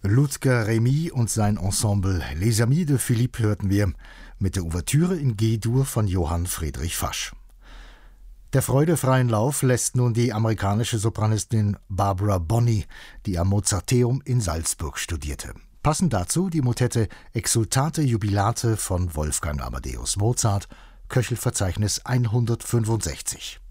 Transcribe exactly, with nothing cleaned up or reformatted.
Ludger Rémy und sein Ensemble Les Amis de Philippe hörten wir mit der Ouvertüre in G-Dur von Johann Friedrich Fasch. Der Freude freien Lauf lässt nun die amerikanische Sopranistin Barbara Bonney, die am Mozarteum in Salzburg studierte. Passend dazu die Motette Exsultate Jubilate von Wolfgang Amadeus Mozart, Köchelverzeichnis hundertfünfundsechzig.